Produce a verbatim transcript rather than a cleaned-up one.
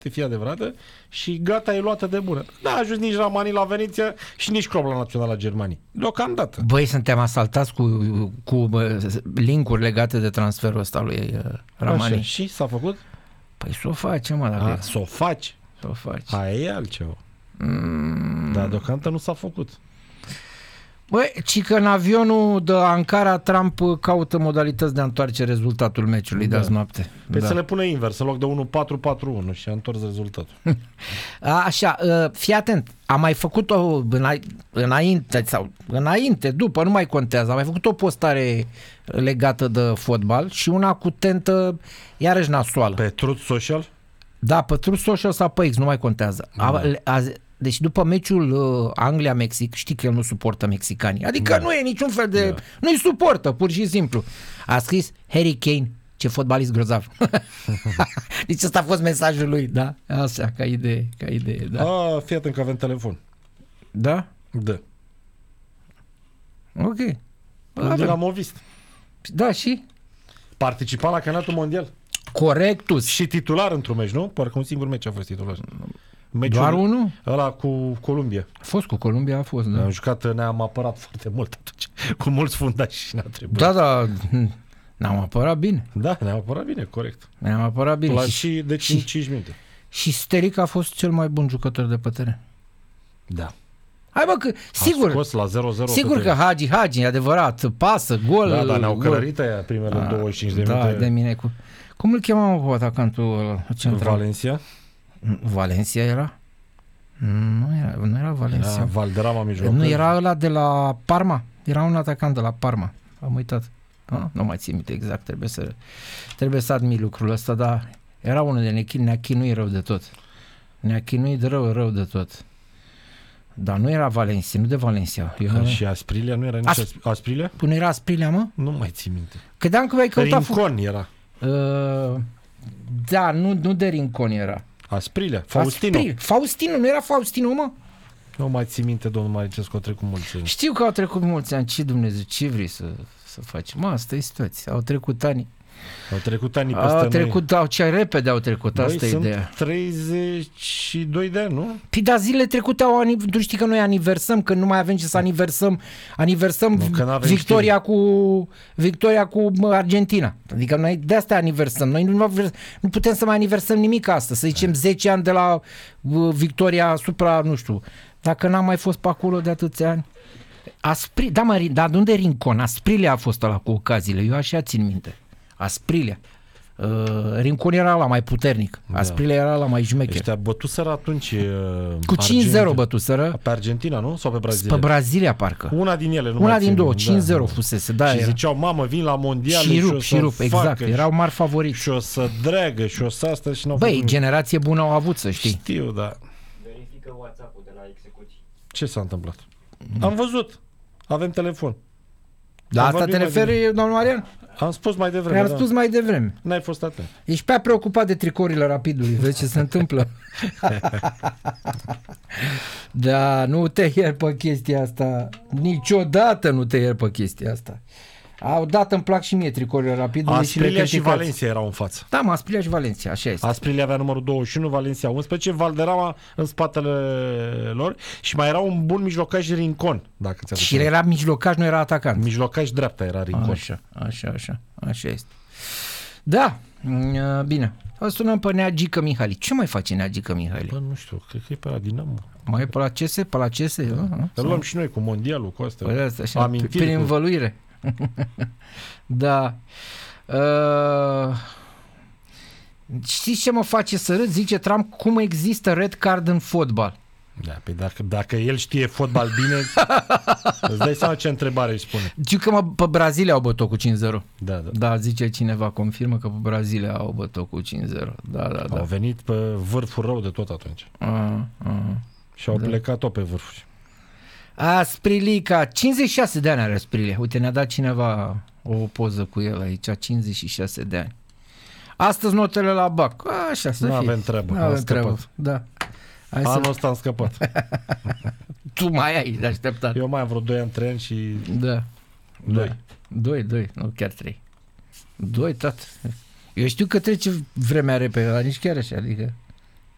de fie adevărată și gata, e luată de bună. N-a ajuns nici Ramani la Veneția și nici Clubul Național la Germania. Deocamdată. Băi, suntem asaltați cu, cu link-uri legate de transferul ăsta lui Ramani. Așa, și s-a făcut? Păi s-o face, mă, dacă... S-o faci? S-o faci. Aia e altceva. Mm. Dar deocamdată nu s-a făcut. Băi, ci că în avionul de Ankara Trump caută modalități de a întoarce rezultatul meciului da. de azi noapte. Păi da. să le pune invers, în loc de unu patru patru unu și a întors rezultatul. Așa, fii atent, am mai făcut-o înainte sau înainte, după, nu mai contează, am mai făcut o postare legată de fotbal și una cu tentă iarăși nasoală. Pe Truth Social? Da, pe Truth Social sau pe X, nu mai contează. A, a, deci după meciul uh, Anglia-Mexic, știi că el nu suportă mexicanii. Adică da. nu e niciun fel de... Da. Nu-i suportă, pur și simplu. A scris Harry Kane, ce fotbalist grozav. Deci ăsta a fost mesajul lui, da? Așa, ca idee, ca idee, da. A, fii atent că avem telefon. Da? Da. Ok. De la Movist. Da, și? Participa la campionatul mondial. Corectus. Și titular într-un meci, nu? Parcă un singur meci a fost titular. Meciul doar unul? Ăla cu Columbia. A fost cu Columbia, a fost, da. Am jucat, ne-am apărat foarte mult atunci. Cu mulți fundași și ne-a trebuit. Da, da, ne-am apărat bine. Da, ne-am apărat bine, corect. Ne-am apărat bine. La și, deci și, în cinci minute. Și Steric a fost cel mai bun jucător de pe teren. Da. Hai bă, că sigur, a scos la zero zero sigur că Hagi, Hagi, e adevărat, pasă, gol. Da, dar ne-au călărit aia primele a, douăzeci și cinci de minute. Da, de mine cu... Cum îl chemam cu atacantul central? Valencia? Valencia era? Nu era, nu era Valencia. Era Valderrama mijlocul. Nu era ăla de la Parma. Era un atacant de la Parma. Am uitat. A? Nu mai țin minte exact. Trebuie să, trebuie să admit lucrul ăsta, dar era unul de ne, ne-a chinuit rău de tot. Ne-a chinuit rău, rău de tot. Dar nu era Valencia, nu de Valencia. Eu... Și Asprilia nu era nici As... Asprilia? Până era Asprilia, mă? Nu mai țin minte. Credeam că ai căutat... Rincon era. Uh, da, nu, nu de Rincon era. Asprilia, Faustino. Asprilia. Faustino, nu era Faustino, mă? Nu mai țin minte, domnul Maricescu, au trecut mulți ani. Știu că au trecut mulți ani, ce Dumnezeu, ce vrei să, să faci? Mă, asta e situația, au trecut ani. Au trecut ani peste Au trecut, noi. au, ce repede au trecut, Băi, asta e sunt ideea. treizeci și doi de ani, nu? Păi, dar zilele trecute au, tu știi că noi aniversăm, că nu mai avem ce să aniversăm, aniversăm nu, victoria cu, victoria cu Argentina. Adică noi de asta aniversăm. Noi nu, nu putem să mai aniversăm nimic astăzi. Să zicem zece ani de la uh, victoria asupra, nu știu, dacă n-am mai fost pe acolo de atâția ani. Aspri, da, mă, dar unde Rincon? Asprilia a fost ăla cu ocaziile, eu așa țin minte. Asprilia. Uh, Rincon era la mai puternic. Da. Asprilia era la mai jmecher. Ăștia bătuseră atunci uh, cu cinci zero bătuseră. Pe Argentina, nu? Sau pe Brazilia? Pe Brazilia, parcă. Una din ele. Nu Una din două. Da, cinci zero da. fusese. Da, și era. ziceau, mamă, vin la mondial și rup, și, și rup, exact. Facă, erau mari favoriți. Și o să dreagă, și o să asta și n-au Băi, făcut generație bună au avut, să știi. Știu, da. Verifică WhatsApp-ul de la execuții. Ce s-a întâmplat? Mm. Am văzut. Avem telefon. La asta te referi, domnul Marian? Am spus mai devreme. Am da. spus mai devreme. N-ai fost atent. Ești prea preocupat de tricourile Rapidului. Vezi ce se întâmplă? Da, nu te ieri pe chestia asta. Niciodată nu te ieri pe chestia asta. Odată îmi plac și mie tricourile Rapidului. Asprilia și, și Valencia erau în față. Da, mă, Asprilia și Valencia, așa este. Asprilia avea numărul douăzeci și unu, Valencia unsprezece, Valderrama în spatele lor și mai era un bun mijlocaș Rincon. Dacă ți-a și era mijlocaș, nu era atacant. Mijlocaș dreapta era Rincon. Așa, așa, așa, așa este. Da, bine. O sunăm pe Neagică Mihali. Ce mai face Neagică Mihali? Bă, nu știu, cred că e pe la Dinamo. Mai e pe la C S? Pe la C S? Da. Îl luăm și noi cu mondialul, cu astea. Păi asta, așa, prin cu... învăluire. Da. Uh, știți ce mă face să râd? Zice Trump, cum există red card în fotbal? Da, pe dacă, dacă el știe fotbal bine, îți dai seama ce întrebare îi spune. Zic că mă, pe Brazilia au bătut cu cinci zero. Da, da. Da, zice cineva, confirmă că pe Brazilia au bătut cu cinci zero. Da, da, da. Au venit pe vârful rău de tot atunci. A, a, și au da. plecat tot pe vârfuri. Asprilica, cincizeci și șase de ani are Asprilia. Uite, ne-a dat cineva o poză cu el aici, cincizeci și șase de ani. Astăzi notele la B A C. Așa să nu fie. Avem treabă. Nu avem treabă. Da. Hai Anul să... ăsta am scăpat. Tu mai ai de așteptat. Eu mai am vreo doi ani, trei ani și... Da. Doi. Da. Doi, doi, nu chiar trei. Doi, tată. Eu știu că trece vremea repede, dar nici chiar așa, adică...